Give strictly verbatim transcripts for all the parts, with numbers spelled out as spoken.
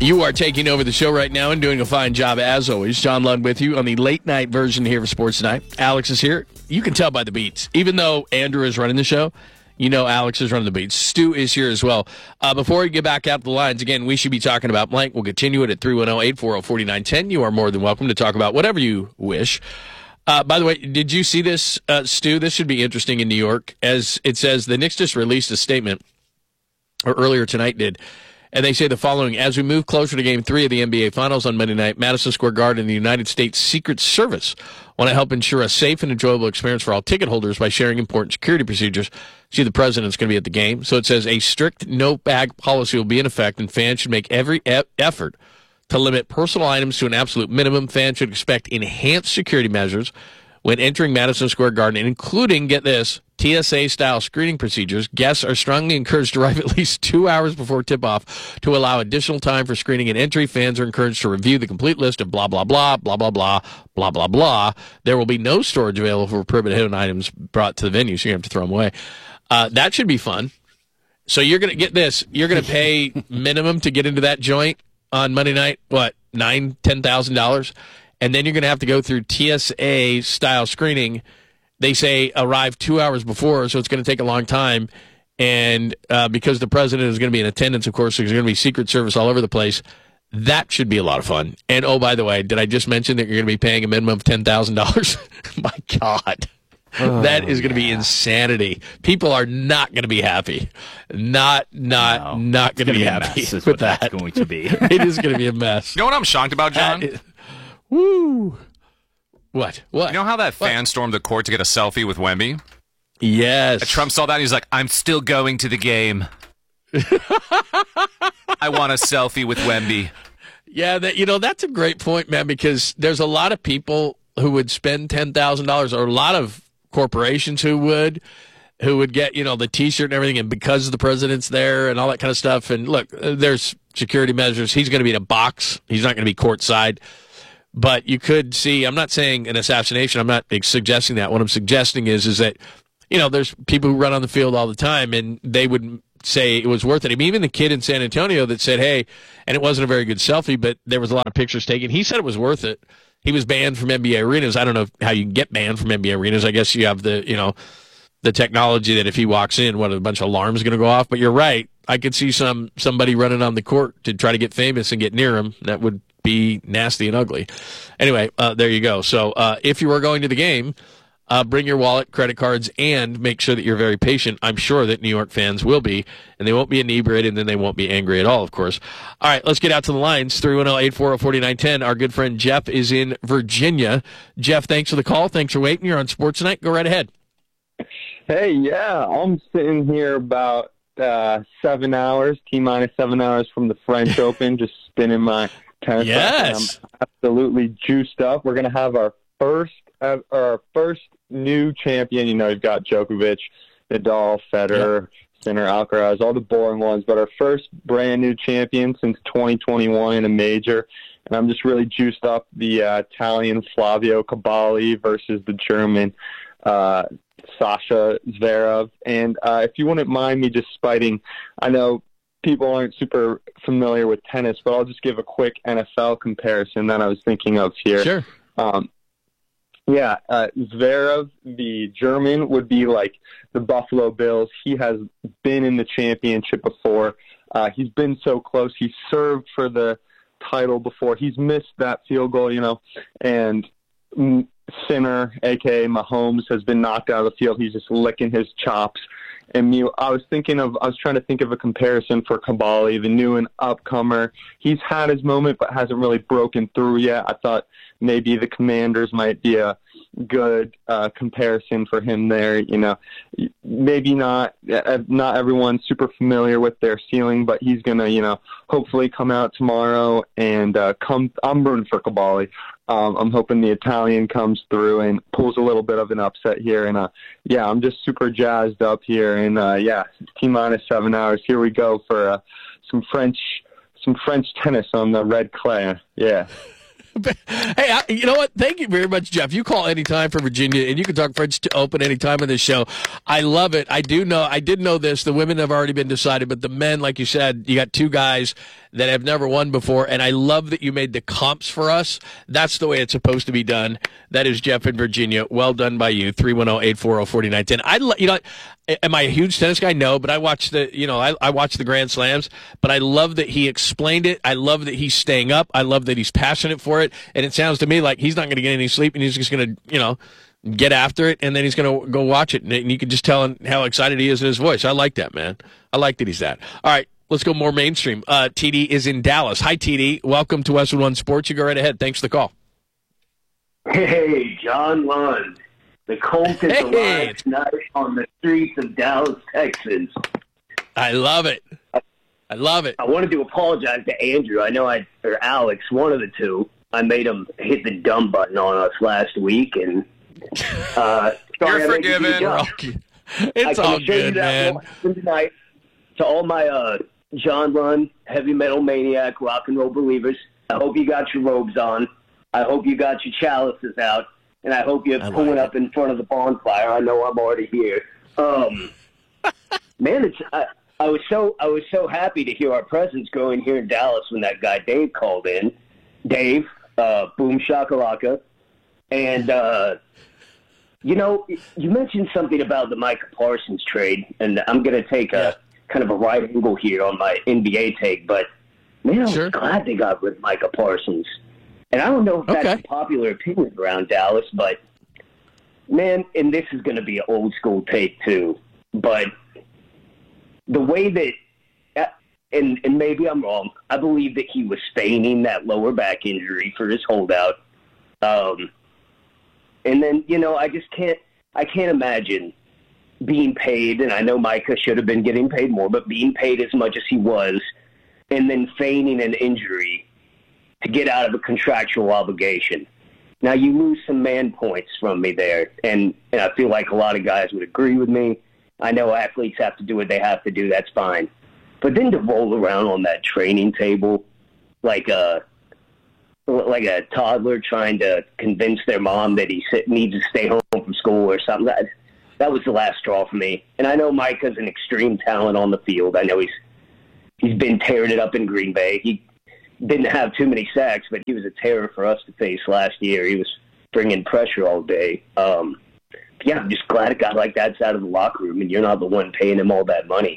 You are taking over the show right now and doing a fine job as always. John Lund with you on the late night version here of Sports Tonight. Alex is here. You can tell by the beats. Even though Andrew is running the show, you know Alex is running the beats. Stu is here as well. Uh, before we get back out the lines, again, we should be talking about blank. We'll continue it at three one zero, eight four zero, four nine one zero. You are more than welcome to talk about whatever you wish. Uh, by the way, did you see this, uh, Stu? This should be interesting in New York. As it says, the Knicks just released a statement, or earlier tonight did, and they say the following: as we move closer to Game three of the N B A Finals on Monday night, Madison Square Garden and the United States Secret Service want to help ensure a safe and enjoyable experience for all ticket holders by sharing important security procedures. See, the president's going to be at the game. So it says a strict no-bag policy will be in effect, and fans should make every e- effort to limit personal items to an absolute minimum. Fans should expect enhanced security measures when entering Madison Square Garden, including, get this, T S A-style screening procedures. Guests are strongly encouraged to arrive at least two hours before tip-off to allow additional time for screening and entry. Fans are encouraged to review the complete list of blah, blah, blah, blah, blah, blah, blah, blah, blah. There will be no storage available for prohibited items brought to the venue, so you're going to have to throw them away. Uh, that should be fun. So you're going to get this. You're going to pay minimum to get into that joint on Monday night, what, nine thousand dollars, ten thousand dollars? And then you're going to have to go through T S A-style screening. They say arrive two hours before, so it's going to take a long time. And uh, because the president is going to be in attendance, of course, there's going to be Secret Service all over the place. That should be a lot of fun. And, oh, by the way, did I just mention that you're going to be paying a minimum of ten thousand dollars? My God. Oh, that is going to yeah. be insanity. People are not going to be happy. Not, not, no, not going to be happy with what that. That's going to be. It is going to be a mess. You know what I'm shocked about, John? Uh, woo. What? What? You know how that fan what? stormed the court to get a selfie with Wemby? Yes. And Trump saw that and he's like, I'm still going to the game. I want a selfie with Wemby. Yeah, that, you know, that's a great point, man, because there's a lot of people who would spend ten thousand dollars, or a lot of corporations who would, who would get, you know, the T-shirt and everything, and because the president's there and all that kind of stuff. And look, there's security measures. He's going to be in a box. He's not going to be courtside. But you could see, I'm not saying an assassination. I'm not suggesting that. What I'm suggesting is, is that, you know, there's people who run on the field all the time, and they would say it was worth it. I mean, even the kid in San Antonio that said, hey, and it wasn't a very good selfie, but there was a lot of pictures taken. He said it was worth it. He was banned from N B A arenas. I don't know how you can get banned from N B A arenas. I guess you have the, you know, the technology that if he walks in, what, a bunch of alarms going to go off. But you're right. I could see some somebody running on the court to try to get famous and get near him. That would be nasty and ugly. Anyway, uh, there you go. So uh, if you are going to the game, uh, bring your wallet, credit cards, and make sure that you're very patient. I'm sure that New York fans will be, and they won't be inebriated, and then they won't be angry at all, of course. All right, let's get out to the lines. three one zero, eight four zero, four nine one zero. Our good friend Jeff is in Virginia. Jeff, thanks for the call. Thanks for waiting. You're on Sports Tonight. Go right ahead. Hey, yeah, I'm sitting here about uh, seven hours, T-minus seven hours from the French Open, just spinning my tennis yes. racket. I'm absolutely juiced up. We're going to have our first uh, our first new champion. You know, you've got Djokovic, Nadal, Federer, yep. Sinner, Alcaraz, all the boring ones, but our first brand new champion since twenty twenty-one in a major. And I'm just really juiced up. The uh, Italian Flavio Caballi versus the German uh, Sasha Zverev. And uh, if you wouldn't mind me just spiting, I know people aren't super familiar with tennis, but I'll just give a quick N F L comparison that I was thinking of here. Sure. Um, yeah, uh, Zverev, the German, would be like the Buffalo Bills. He has been in the championship before. Uh, he's been so close. He served for the title before. He's missed that field goal, you know, and Sinner, a k a. Mahomes, has been knocked out of the field. He's just licking his chops. And you, I was thinking of, I was trying to think of a comparison for Caballi, the new and upcomer. He's had his moment, but hasn't really broken through yet. I thought maybe the Commanders might be a good uh, comparison for him there. You know, maybe not, not everyone's super familiar with their ceiling, but he's going to, you know, hopefully come out tomorrow and uh, come, I'm rooting for Caballi. Um, I'm hoping the Italian comes through and pulls a little bit of an upset here. And, uh, yeah, I'm just super jazzed up here. And, uh, yeah, T-minus seven hours. Here we go for uh, some French some French tennis on the red clay. Yeah. Hey, I, you know what? Thank you very much, Jeff. You call anytime for Virginia, and you can talk French to Open anytime on this show. I love it. I do know. I did know this. The women have already been decided, but the men, like you said, you got two guys that have never won before, and I love that you made the comps for us. That's the way it's supposed to be done. That is Jeff in Virginia. Well done by you. three one zero, eight four zero, four nine one zero. I, you know, am I a huge tennis guy? No, but I watch the, you know, I, I watch the Grand Slams, but I love that he explained it. I love that he's staying up. I love that he's passionate for it, and it sounds to me like he's not going to get any sleep, and he's just going to, you know, get after it, and then he's going to go watch it, and you can just tell how excited he is in his voice. I like that, man. I like that he's that. All right. Let's go more mainstream. Uh, T D is in Dallas. Hi, T D. Welcome to Westwood One Sports. You go right ahead. Thanks for the call. Hey, John Lund. The Colt is Hey. alive tonight on the streets of Dallas, Texas. I love it. I love it. I wanted to apologize to Andrew. I know I, or Alex, one of the two. I made him hit the dumb button on us last week, and uh, sorry You're I made you beat forgiven. up. It's I all can assure you good, that man. one tonight. To all my uh, John Lund, heavy metal maniac, rock and roll believers, I hope you got your robes on. I hope you got your chalices out. And I hope you're I like pulling it. up in front of the bonfire. I know I'm already here. Um, man, it's I, I was so I was so happy to hear our presence growing here in Dallas when that guy Dave called in. Dave, uh, Boom Shakalaka, and uh, you know, you mentioned something about the Micah Parsons trade, and I'm going to take a kind of a right angle here on my N B A take, but man, I'm Sure. glad they got rid of Micah Parsons. And I don't know if that's Okay. a popular opinion around Dallas, but, man, and this is going to be an old school take too, but the way that, and, and maybe I'm wrong, I believe that he was feigning that lower back injury for his holdout. Um, and then, you know, I just can't, I can't imagine being paid, and I know Micah should have been getting paid more, but being paid as much as he was, and then feigning an injury to get out of a contractual obligation. Now, you lose some man points from me there, and, and I feel like a lot of guys would agree with me. I know athletes have to do what they have to do. That's fine. But then to roll around on that training table like a, like a toddler trying to convince their mom that he needs to stay home from school or something, that, that was the last straw for me. And I know Micah's an extreme talent on the field. I know he's he's been tearing it up in Green Bay. He didn't have too many sacks, but he was a terror for us to face last year. He was bringing pressure all day. Um, yeah, I'm just glad a guy like that's out of the locker room, and you're not the one paying him all that money.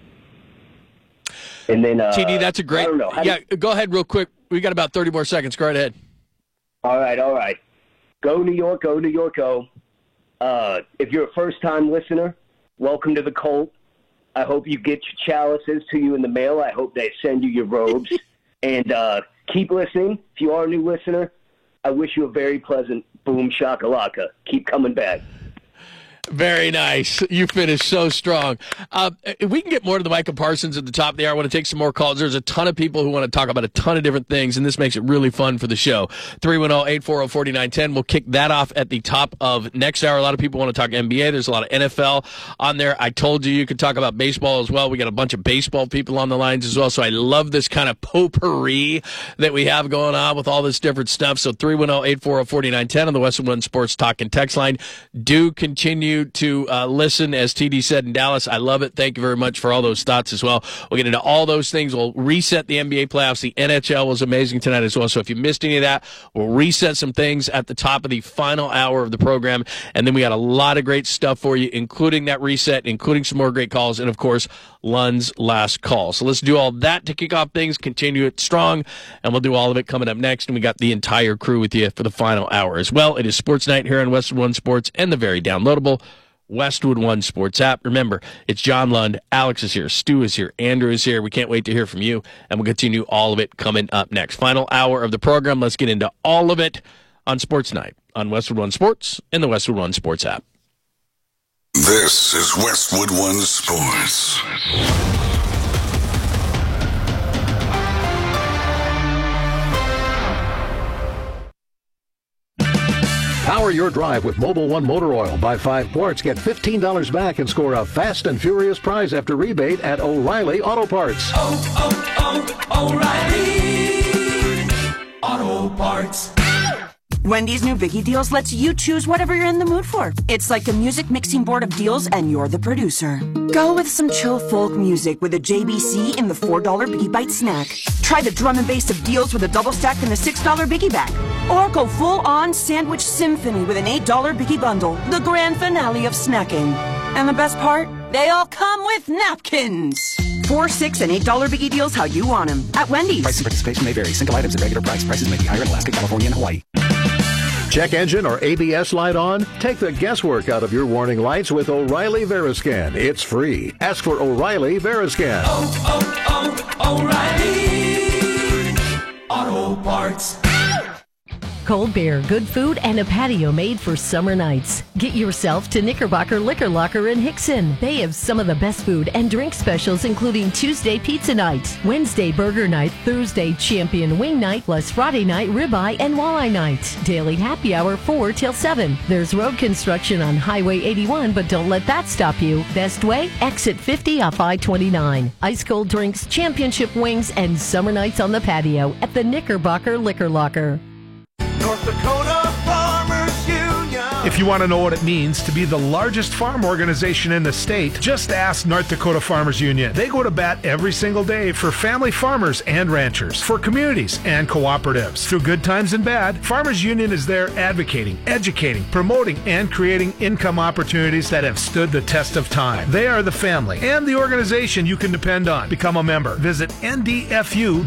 And then uh, T D, that's a great. I don't know. How Yeah, do- go ahead real quick. We got about thirty more seconds. Go right ahead. all right, all right. Go New York, go New York, go. Uh, if you're a first-time listener, welcome to the Colt. I hope you get your chalices to you in the mail. I hope they send you your robes. And uh, keep listening. If you are a new listener, I wish you a very pleasant Boom Shakalaka. Keep coming back. Very nice. You finished so strong. Uh, if we can get more to the Micah Parsons at the top of the hour, I want to take some more calls. There's a ton of people who want to talk about a ton of different things, and this makes it really fun for the show. three one zero, eight four zero, four nine one zero. We'll kick that off at the top of next hour. A lot of people want to talk N B A. There's a lot of N F L on there. I told you you could talk about baseball as well. We got a bunch of baseball people on the lines as well, so I love this kind of potpourri that we have going on with all this different stuff. So three one zero, eight four zero, four nine one zero on the Westwood One Sports Talk and Text line. Do continue to uh, listen, as T D said in Dallas. I love it. Thank you very much for all those thoughts as well. We'll get into all those things. We'll reset the N B A playoffs. The N H L was amazing tonight as well. So if you missed any of that, we'll reset some things at the top of the final hour of the program. And then we got a lot of great stuff for you, including that reset, including some more great calls, and of course, Lund's last call. So let's do all that to kick off things, continue it strong, and we'll do all of it coming up next. And we got the entire crew with you for the final hour as well. It is Sports Night here on Westwood One Sports and the very downloadable Westwood One Sports app. Remember, it's John Lund, Alex is here, Stu is here, Andrew is here. We can't wait to hear from you, and we'll continue all of it coming up next. Final hour of the program. Let's get into all of it on Sports Night on Westwood One Sports and the Westwood One Sports app. This is Westwood One Sports. Power your drive with Mobil One Motor Oil. Buy five quarts, get fifteen dollars back, and score a fast and furious prize after rebate at O'Reilly Auto Parts. Oh, oh, oh, O'Reilly Auto Parts. Wendy's new Biggie Deals lets you choose whatever you're in the mood for. It's like a music mixing board of deals, and you're the producer. Go with some chill folk music with a J B C in the four dollar Biggie Bite snack. Try the drum and bass of deals with a double stack in the six dollar Biggie Bag. Or go full-on sandwich symphony with an eight dollar Biggie Bundle, the grand finale of snacking. And the best part? They all come with napkins. Four, six, and eight dollar Biggie Deals how you want them at Wendy's. Price and participation may vary. Single items at regular price. Prices may be higher in Alaska, California, and Hawaii. Check engine or A B S light on? Take the guesswork out of your warning lights with O'Reilly Veriscan. It's free. Ask for O'Reilly Veriscan. Oh, oh, oh, O'Reilly Auto Parts. Cold beer, good food, and a patio made for summer nights. Get yourself to Knickerbocker Liquor Locker in Hickson. They have some of the best food and drink specials, including Tuesday pizza night, Wednesday burger night, Thursday champion wing night, plus Friday night ribeye and walleye night. Daily happy hour four till seven. There's road construction on Highway eighty-one, but don't let that stop you. Best way? Exit fifty off I twenty-nine. Ice cold drinks, championship wings, and summer nights on the patio at the Knickerbocker Liquor Locker. North Dakota Farmers Union. If you want to know what it means to be the largest farm organization in the state, just ask North Dakota Farmers Union. They go to bat every single day for family farmers and ranchers, for communities and cooperatives. Through good times and bad, Farmers Union is there advocating, educating, promoting, and creating income opportunities that have stood the test of time. They are the family and the organization you can depend on. Become a member. Visit N D F U